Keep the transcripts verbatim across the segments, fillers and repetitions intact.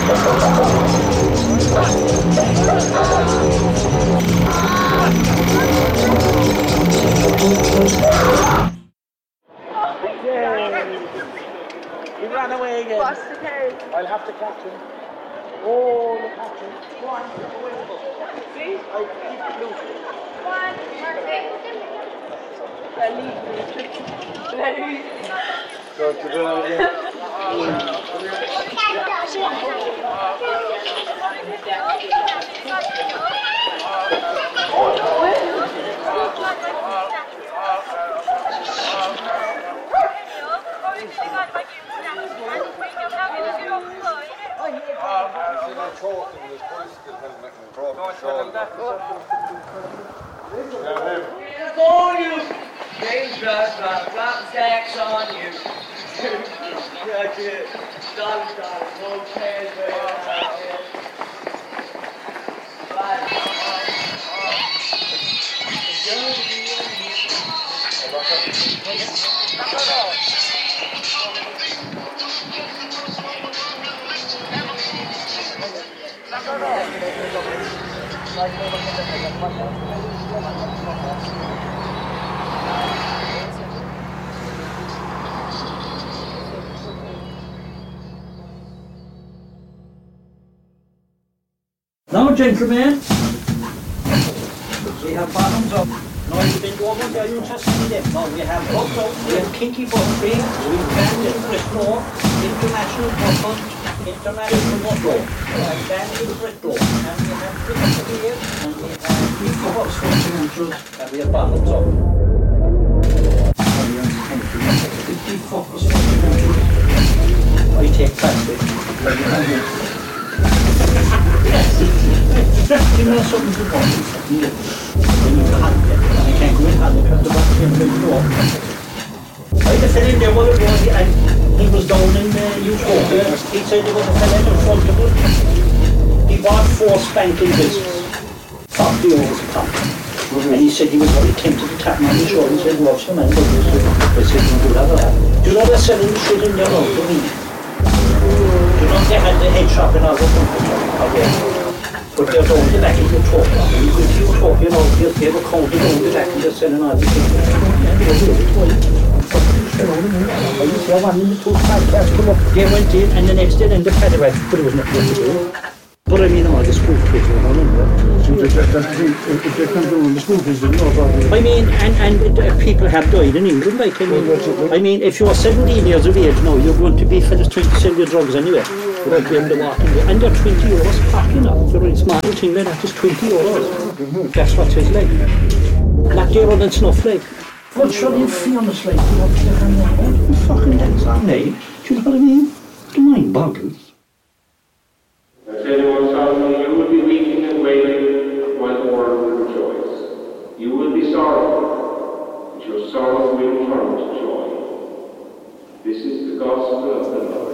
He ran away again. What's the case? I'll have to catch him. Oh, the catch him. Go on, get away. Please? I'll keep it loose. Go on, Murphy. Let me. Let me. Go to the again. Go you! Dangerous, flat stacks on you. Got you. Dollar, dollar, no cares where you're at. Now, gentlemen, we have bottoms up. Now, you've been over there, you just see them. Now, we have bottoms up, we have kinky butt cream, we have Bristol, international bottom, international bottom, we have Daniel Bristol, and we have Bristol here, and we have kinky butt cream, and we have bottoms up. I take plastic. Give me something to watch. When you can't get it, I can't go in and look at the back of the door. I had a fellow there while it was, and he was down in the Utopia. He said there was a fellow in front of him. He bought four spanking discs, forty euros a pop. And he said he was very tempted to tap me on the shoulder and said, watch the man, but I said, do that or that. Do you know they're selling the shit in there now, do you? Do you know they had the head shop in our okay. But they're going to back in Utopia. And you can see Utopia now, they were counting on the back and they're selling all the things. I used to have one in the two podcasts come up. They went in and the next day then the pedal, but it was not good to do. But I mean, all the school kids were on in there. If they come down the school kids, they know about it. I mean, and, and uh, people have died in England, like, I mean, I mean, if you're seventeen years of age now, you're going to be fellas trying to sell your drugs anyway. You won't be able to walk in there. And they're twenty euros packing up. You're a small thing like that is twenty euros. That's what it's like. Not dearer than snuff, like. But sure, in fairness, like, you have to have what fucking that's our name. Do you know what I mean? The mind boggles. I tell you what, Solomon, you will be weeping and wailing while the world will rejoice. You will be sorrowful, but your sorrow will turn to joy. This is the gospel of the Lord.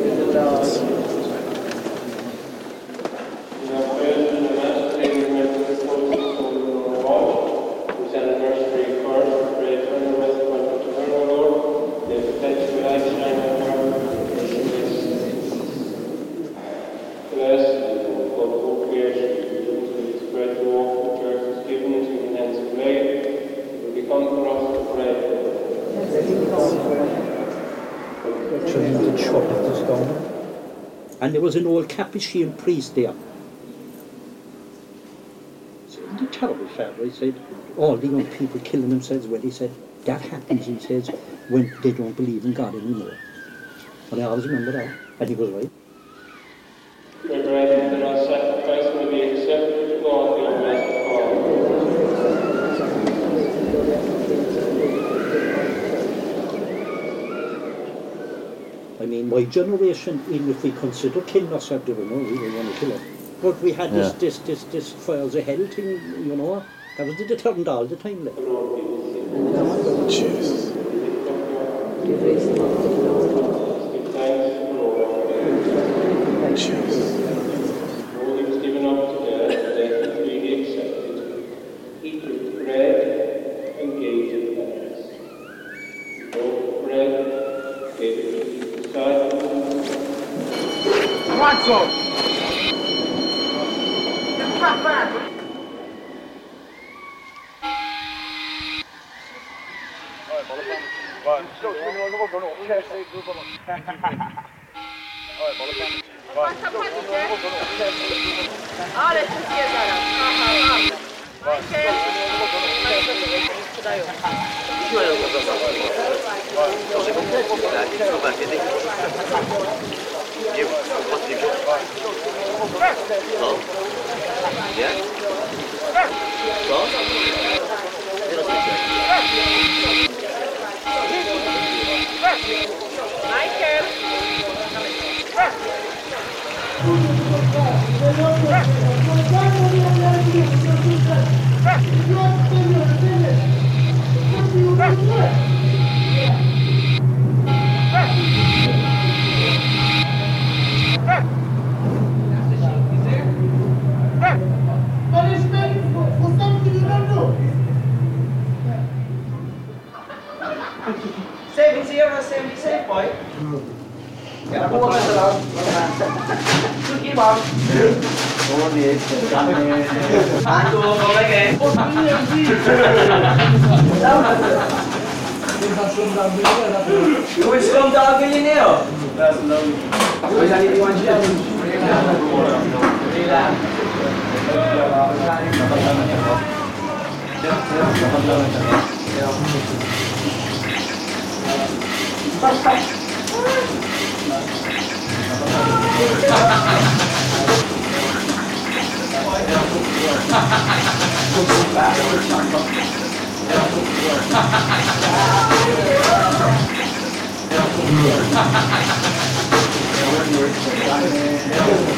We have prayed in the Mass, taking remembrance of the Holy Spirit of all. We send the nursery first, pray for the rest of the eternal Lord. They perpetual light shine on her. Blessed and God for creation, who spread the walk of the church is given into the hands of clay, it will become for us to pray. And there was an old Capuchin priest there. So, the terrible fellow, he said, all the young people killing themselves. Well, he said, that happens, he says, when they don't believe in God anymore. And I always remember that, and he was right. Your brethren, that our sacrifice may be accepted to God, the Almighty Father. I mean, my generation, even if we consider killing ourselves, they don't know, we don't want to kill us. But we had this, yeah. this, this, this fires of hell thing, you know, that was the deterrent all the time. Like. Jesus. Jesus. He was given up to death, death freely accepted. He took bread and gave it thanks. He broke the bread, gave it to his disciples. What's up? Quanta fatica? Ale się zje zaraz. Aha, aha. Michael! Safe, is he ever safe, be safe, boy? Ja, kom op met de laat. Zoek iemand. Oh nee, dat kan niet. Ah, doe hem wel weg, hè. Hoe is het om daar wil je neer? Dat is leuk. We zijn niet iemand hier. Ja.